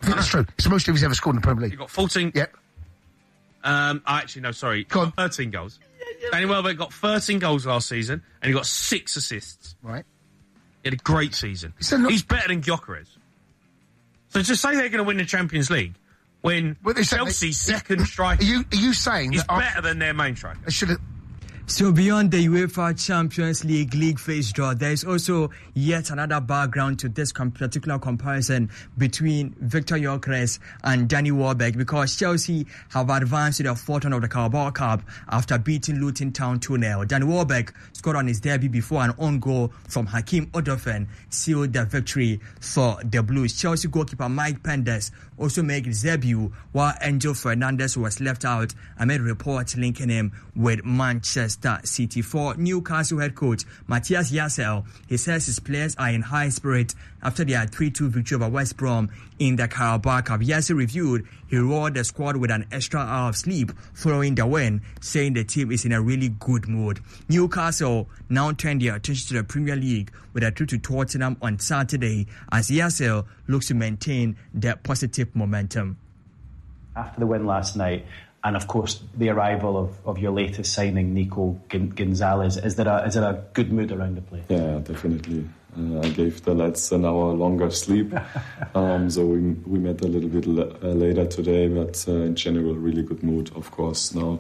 I think that's true. It's the most he's ever scored in the Premier League. He got 14. Yep. Actually, no, sorry. He got 13 goals. Danny Welbeck got 13 goals last season, and he got 6 assists. Right. He had a great season. He's better than Gyökeres. So to say they're going to win the Champions League when Chelsea's second striker are you saying is better than their main striker? They should have. So beyond the UEFA Champions League phase draw, there is also yet another background to this particular comparison between Victor Gyökeres and Danny Welbeck, because Chelsea have advanced to the fourth round of the Carabao Cup after beating Luton Town 2-0. Danny Welbeck scored on his debut before an own goal from Hakeem Odofen sealed the victory for the Blues. Chelsea goalkeeper Mike Penders also made his debut, while Angel Fernandez was left out amid reports linking him with Manchester City. For Newcastle head coach Matthias Yassel, he says his players are in high spirit after their 3-2 victory over West Brom in the Carabao Cup. Yassel reviewed he rewarded the squad with an extra hour of sleep following the win, saying the team is in a really good mood. Newcastle now turn their attention to the Premier League with a trip to Tottenham on Saturday as Yassel looks to maintain their positive momentum. After the win last night, and of course the arrival of your latest signing, Nico Gonzalez, is there a good mood around the place? Yeah, definitely. I gave the lads an hour longer sleep, so we met a little bit later today, but in general, really good mood. Of course, now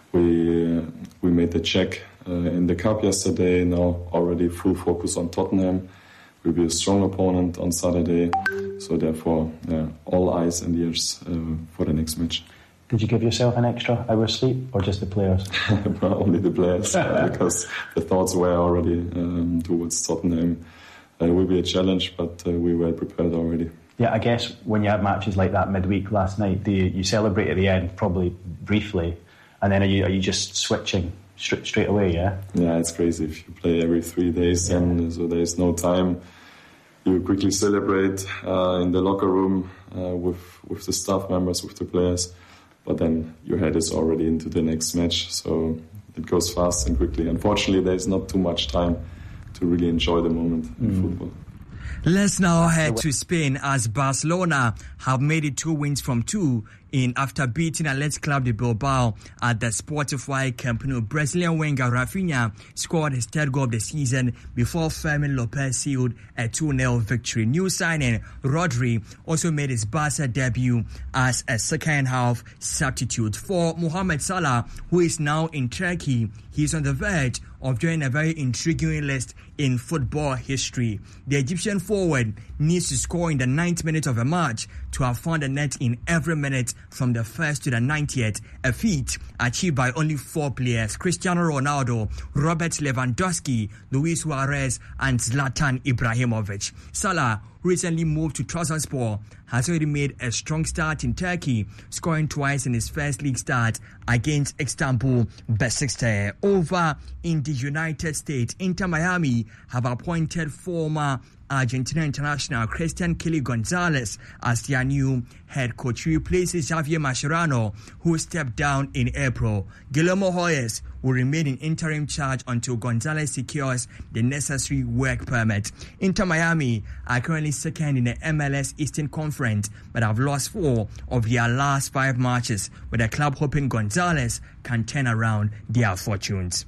we made the check in the cup yesterday. Now already full focus on Tottenham. Will be a strong opponent on Saturday, so therefore all eyes and ears for the next match. Did you give yourself an extra hour's sleep, or just the players? Only the players, because the thoughts were already towards Tottenham. It will be a challenge, but we were prepared already. Yeah, I guess when you have matches like that midweek last night, you celebrate at the end, probably briefly, and then are you just switching straight away, yeah? Yeah, it's crazy if you play every 3 days, and so there's no time. You quickly celebrate in the locker room with the staff members, with the players, but then your head is already into the next match, so it goes fast and quickly. Unfortunately, there's not too much time to really enjoy the moment in football. Let's now head to Spain as Barcelona have made it 2 wins from 2 after beating Athletic Club de Bilbao at the Spotify Camp Nou. Brazilian winger Rafinha scored his third goal of the season before Fermin Lopez sealed a 2-0 victory. New signing Rodri also made his Barca debut as a second-half substitute. For Mohamed Salah, who is now in Turkey, he's on the verge of joining a very intriguing list in football history. The Egyptian forward needs to score in the 9th minute of a match to have found a net in every minute from the 1st to the 90th, a feat achieved by only 4 players: Cristiano Ronaldo, Robert Lewandowski, Luis Suarez, and Zlatan Ibrahimovic. Salah, who recently moved to Trabzonspor, has already made a strong start in Turkey, scoring twice in his first league start against Istanbul Besiktas. Over in the United States, Inter Miami have appointed former Argentina international Christian Kelly Gonzalez as their new head coach. He replaces Javier Mascherano, who stepped down in April. Guillermo Hoyes will remain in interim charge until Gonzalez secures the necessary work permit. Inter Miami are currently second in the MLS Eastern Conference, but have lost 4 of their last 5 matches, with the club hoping Gonzalez can turn around their fortunes.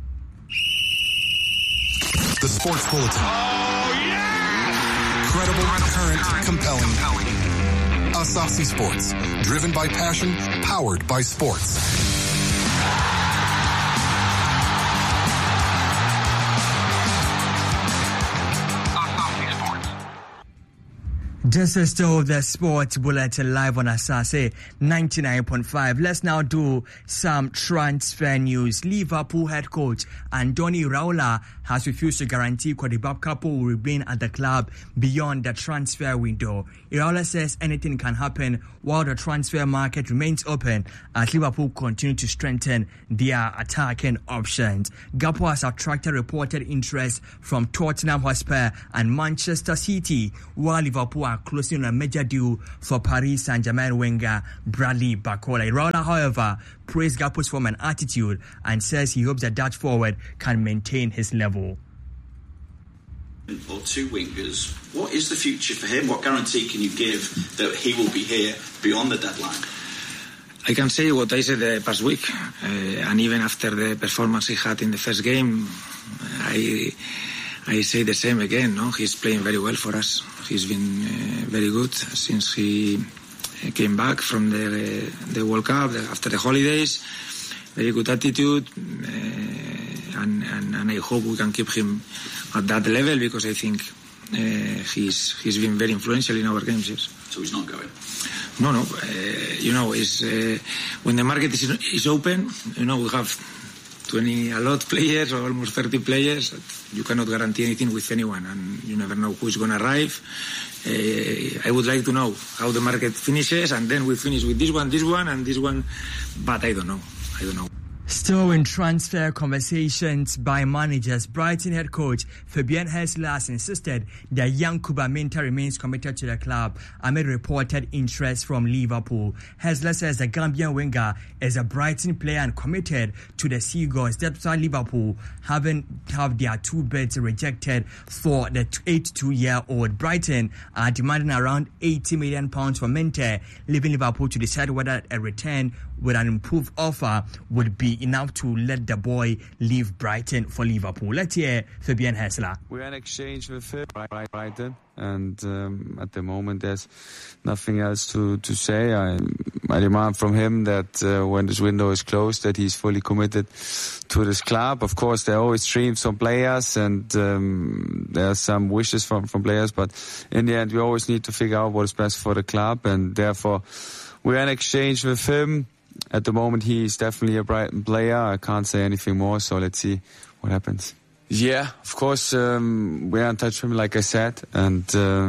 The Sports Bulletin. Oh, yeah! Credible, current, compelling. Asahi Sports. Driven by passion, powered by sports. This is still the Sports Bulletin live on Asase 99.5. Let's now do some transfer news. Liverpool head coach Andoni Iraola has refused to guarantee Cody Babcock will remain at the club beyond the transfer window. Iraola says anything can happen while the transfer market remains open as Liverpool continue to strengthen their attacking options. Gakpo has attracted reported interest from Tottenham Hotspur and Manchester City, while Liverpool are closing on a major deal for Paris Saint-Germain winger Bradley Barcola. Iraola, however, praised Gakpo's form and attitude and says he hopes the Dutch forward can maintain his level. Or two wingers. What is the future for him? What guarantee can you give that he will be here beyond the deadline? I can say what I said the past week, and even after the performance he had in the first game, I say the same again. No, he's playing very well for us. He's been very good since he came back from the World Cup after the holidays. Very good attitude, and I hope we can keep him at that level, because I think he's been very influential in our games. Yes. So he's not going? No. Is when the market is open, we have 20 a lot players, or almost 30 players. You cannot guarantee anything with anyone, and you never know who's going to arrive. I would like to know how the market finishes, and then we finish with this one, and this one. But I don't know. Still in transfer conversations by managers, Brighton head coach Fabian Hassler has insisted that Yankuba Minteh remains committed to the club amid reported interest from Liverpool. Hassler says the Gambian winger is a Brighton player and committed to the Seagulls, despite Liverpool having their two bids rejected for the 82-year-old. Brighton are demanding around £80 million for Minteh, leaving Liverpool to decide whether a return with an improved offer would be enough to let the boy leave Brighton for Liverpool. Let's hear Fabian Hassler. We're in exchange with Brighton, and at the moment there's nothing else to say. I demand from him that when this window is closed, that he's fully committed to this club. Of course, there are always dreams from players, and there are some wishes from players, but in the end we always need to figure out what is best for the club, and therefore we're in exchange with him. At the moment, he's definitely a Brighton player. I can't say anything more, so let's see what happens. Yeah, of course, we're in touch with him, like I said, and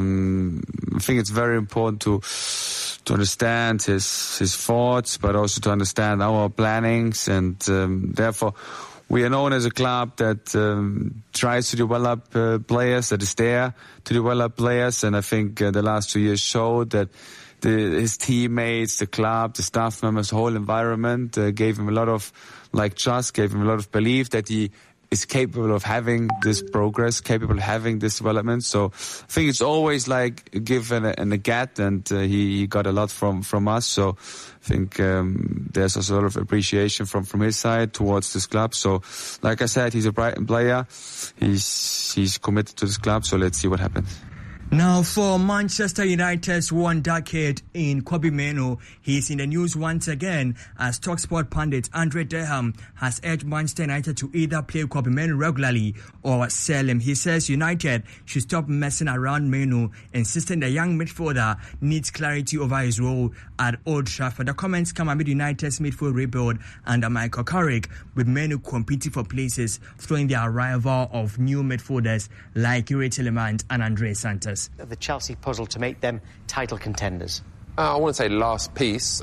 I think it's very important to understand his thoughts, but also to understand our plannings, and therefore we are known as a club that tries to develop players, that is there to develop players, and I think the last 2 years showed that his teammates, the club, the staff members, the whole environment gave him a lot of trust, gave him a lot of belief that he is capable of having this progress, capable of having this development. So I think it's always like a give and a get, and he got a lot from us. So I think there's also a lot of appreciation from his side towards this club. So like I said, he's a Brighton player. He's committed to this club. So let's see what happens. Now, for Manchester United's one decade in Kobbie Mainoo, he's in the news once again as TalkSport pundit Andre Durham has urged Manchester United to either play Kobbie Mainoo regularly or sell him. He says United should stop messing around Mainoo, insisting the young midfielder needs clarity over his role at Old Trafford. The comments come amid United's midfield rebuild under Michael Carrick, with Mainoo competing for places following the arrival of new midfielders like Yuri Tielemans and Andre Santos. The Chelsea puzzle to make them title contenders? I wouldn't say last piece.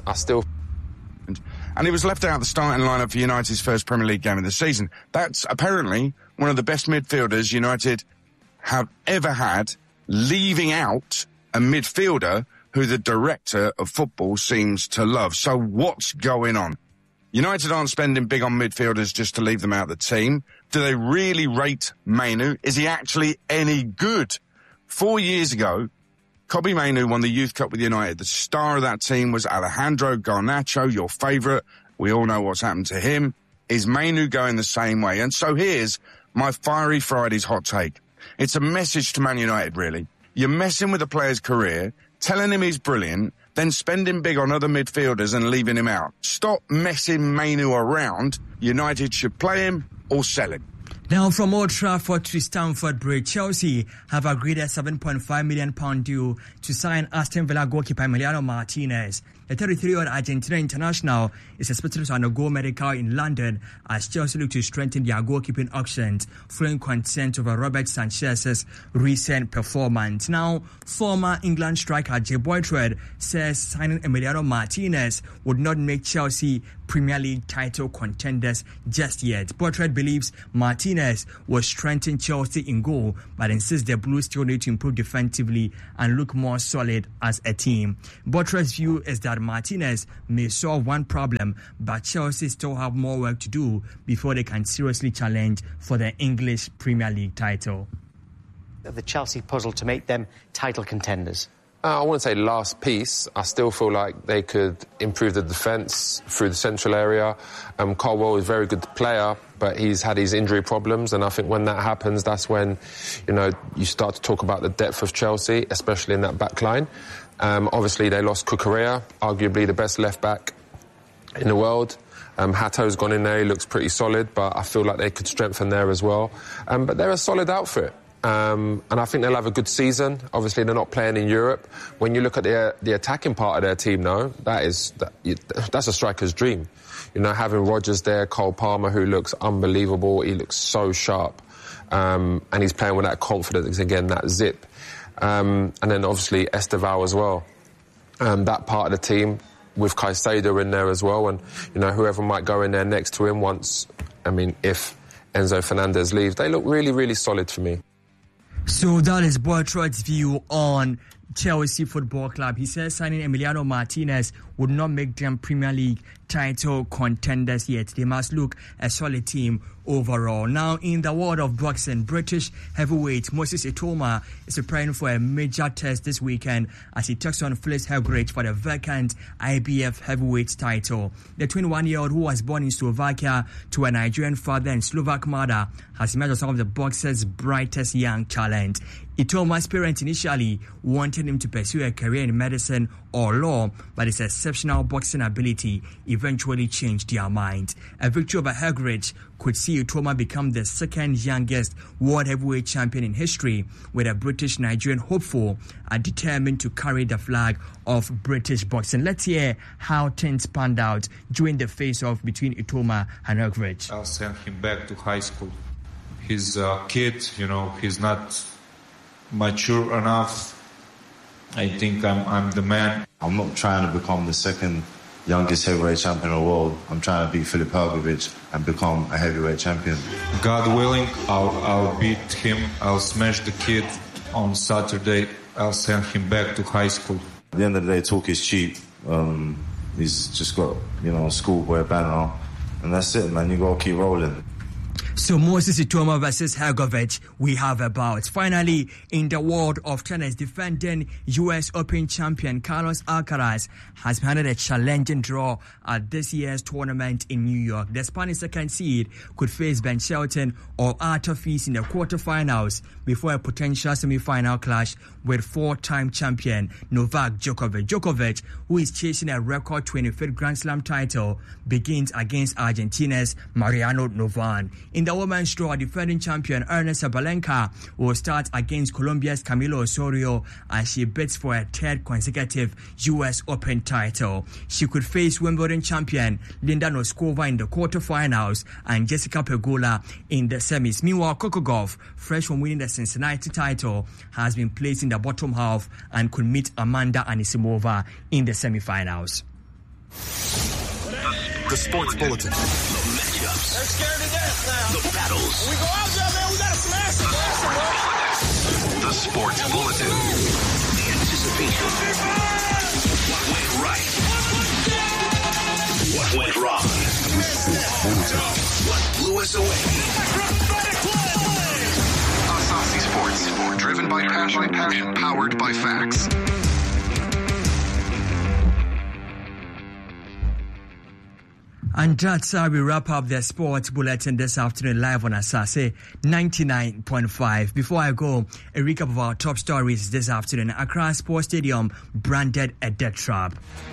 And he was left out of the starting lineup for United's first Premier League game of the season. That's apparently one of the best midfielders United have ever had, leaving out a midfielder who the director of football seems to love. So what's going on? United aren't spending big on midfielders just to leave them out of the team. Do they really rate Mainoo? Is he actually any good? 4 years ago, Kobbie Mainoo won the Youth Cup with United. The star of that team was Alejandro Garnacho, your favourite. We all know what's happened to him. Is Mainoo going the same way? And so here's my Fiery Fridays hot take. It's a message to Man United, really. You're messing with a player's career, telling him he's brilliant, then spending big on other midfielders and leaving him out. Stop messing Mainoo around. United should play him or sell him. Now, from Old Trafford to Stamford Bridge, Chelsea have agreed a £7.5 million deal to sign Aston Villa goalkeeper Emiliano Martinez. The 33-year-old Argentina international is expected to undergo medical in London as Chelsea look to strengthen their goalkeeping options following consent over Robert Sanchez's recent performance. Now, former England striker Jay Boytrud says signing Emiliano Martinez would not make Chelsea Premier League title contenders just yet. Boytrud believes Martinez will strengthen Chelsea in goal, but insists the Blues still need to improve defensively and look more solid as a team. Boytrud's view is that Martinez may solve one problem, but Chelsea still have more work to do before they can seriously challenge for the English Premier League title. the Chelsea puzzle to make them title contenders? I wouldn't say last piece. I still feel like they could improve the defence through the central area. Colwell is a very good player, but he's had his injury problems, and I think when that happens, that's when, you start to talk about the depth of Chelsea, especially in that back line. Obviously, they lost Cucurella, arguably the best left-back in the world. Hato's gone in there, he looks pretty solid, but I feel like they could strengthen there as well. But they're a solid outfit. And I think they'll have a good season. Obviously, they're not playing in Europe. When you look at the attacking part of their team, though, that's a striker's dream. Having Rodgers there, Cole Palmer, who looks unbelievable. He looks so sharp. And he's playing with that confidence, again, that zip. And then, obviously, Esteval as well. That part of the team, with Caicedo in there as well. And, whoever might go in there next to him if Enzo Fernandez leaves, they look really, really solid for me. So that is Boytroyd's view on Chelsea Football Club. He says signing Emiliano Martinez would not make them Premier League title contenders yet. They must look a solid team overall. Now, in the world of boxing, British heavyweight Moses Itoma is preparing for a major test this weekend as he takes on Felice Hergovic for the vacant IBF heavyweight title. The 21-year-old, who was born in Slovakia to a Nigerian father and Slovak mother, has emerged as one of the boxer's brightest young talent. Itoma's parents initially wanted him to pursue a career in medicine or law, but his exceptional boxing ability eventually changed their mind. A victory over Hergovic could see Itoma become the second youngest world heavyweight champion in history, with a British-Nigerian hopeful and determined to carry the flag of British boxing. Let's hear how things panned out during the face-off between Itoma and Hergovic. I'll send him back to high school. He's a kid, he's not mature enough. I think I'm the man. I'm not trying to become the second youngest heavyweight champion in the world. I'm trying to beat Felice Hergovic and become a heavyweight champion. God willing, I'll beat him. I'll smash the kid on Saturday. I'll send him back to high school. At the end of the day, talk is cheap. He's just got, schoolboy banner. And that's it, man. You got to keep rolling. So Moses Itoma versus Hergovic, we have about. Finally, in the world of tennis, defending US Open champion Carlos Alcaraz has handed a challenging draw at this year's tournament in New York. The Spanish second seed could face Ben Shelton or Arthur Fils in the quarterfinals before a potential semi-final clash with four-time champion Novak Djokovic. Djokovic, who is chasing a record 25th Grand Slam title, begins against Argentina's Mariano Novan. In the women's draw, defending champion Ernest Sabalenka will start against Colombia's Camilo Osorio as she bids for a third consecutive US Open title. She could face Wimbledon champion Linda Noskova in the quarterfinals and Jessica Pegula in the semis. Meanwhile, Coco Gauff, fresh from winning the Cincinnati title, has been placed in the bottom half and could meet Amanda Anisimova in the semifinals. The Sports Bulletin. The matchups. They're scared to death now. The battles. When we go out there, man, we gotta smash it. The Sports Bulletin. The anticipation. What went right? What went wrong? What blew us away? Asasi Sports. Driven by passion. Powered by facts. And that's how we wrap up the Sports Bulletin this afternoon live on Asase 99.5. Before I go, a recap of our top stories this afternoon. Accra Sports Stadium branded a death trap.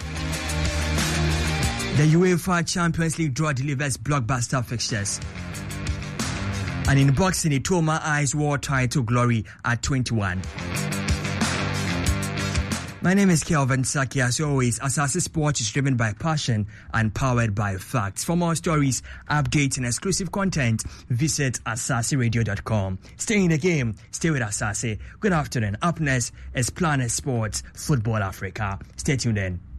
The UEFA Champions League draw delivers blockbuster fixtures. And in boxing, Itoma eyes world title glory at 21. My name is Kelvin Saki. As always, Asase Sports is driven by passion and powered by facts. For more stories, updates, and exclusive content, visit asaseradio.com. Stay in the game. Stay with Asase. Good afternoon. Up next is Planet Sports Football Africa. Stay tuned in.